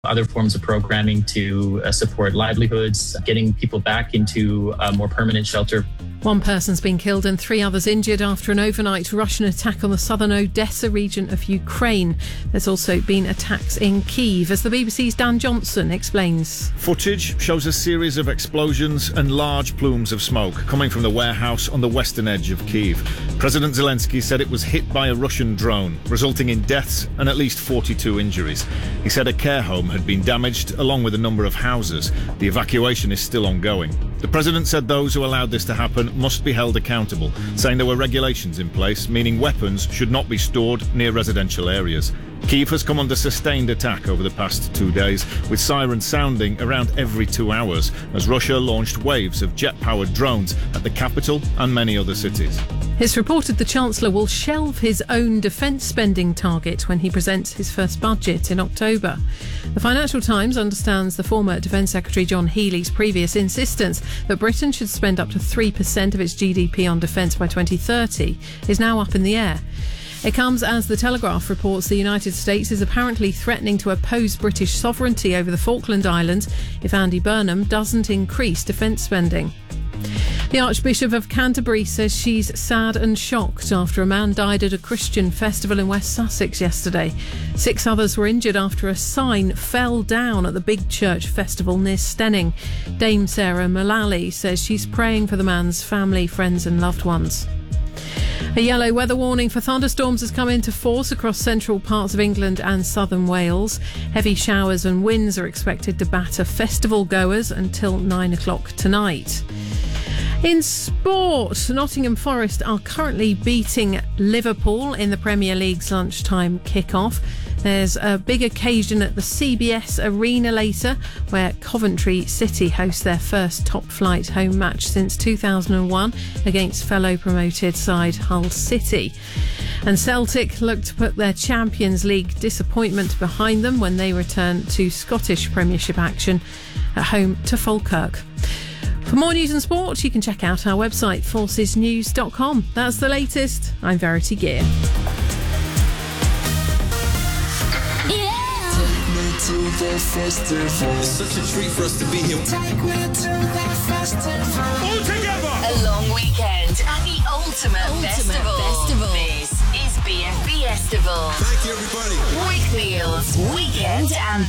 other forms of programming to support livelihoods, getting people back into more permanent shelter. One person's been killed and 3 others injured after an overnight Russian attack on the southern Odessa region of Ukraine. There's also been attacks in Kyiv, as the BBC's Dan Johnson explains. Footage shows a series of explosions and large plumes of smoke coming from the warehouse on the western edge of Kyiv. President Zelensky said it was hit by a Russian drone, resulting in deaths and at least 42 injuries. He said a care home had been damaged, along with a number of houses. The evacuation is still ongoing. The president said those who allowed this to happen must be held accountable, saying there were regulations in place, meaning weapons should not be stored near residential areas. Kyiv has come under sustained attack over the past 2 days, with sirens sounding around every 2 hours as Russia launched waves of jet-powered drones at the capital and many other cities. It's reported the Chancellor will shelve his own defence spending target when he presents his first budget in October. The Financial Times understands the former Defence Secretary John Healey's previous insistence that Britain should spend up to 3% of its GDP on defence by 2030 is now up in the air. It comes as the Telegraph reports the United States is apparently threatening to oppose British sovereignty over the Falkland Islands if Andy Burnham doesn't increase defence spending. The Archbishop of Canterbury says she's sad and shocked after a man died at a Christian festival in West Sussex yesterday. 6 others were injured after a sign fell down at the Big Church Festival near Stenning. Dame Sarah Mullally says she's praying for the man's family, friends and loved ones. A yellow weather warning for thunderstorms has come into force across central parts of England and southern Wales. Heavy showers and winds are expected to batter festival goers until 9 o'clock tonight. In sport, Nottingham Forest are currently beating Liverpool in the Premier League's lunchtime kick-off. There's a big occasion at the CBS Arena later, where Coventry City host their first top-flight home match since 2001 against fellow promoted side Hull City. And Celtic look to put their Champions League disappointment behind them when they return to Scottish Premiership action at home to Falkirk. For more news and sport, you can check out our website, forcesnews.com. That's the latest. I'm Verity Gear. To the festival. It's such a treat for us to be here. Take me to the festival. All together. A long weekend at the Ultimate Festival. This is BFB Festival. Thank you, everybody. Wakefields Weekend Anthem.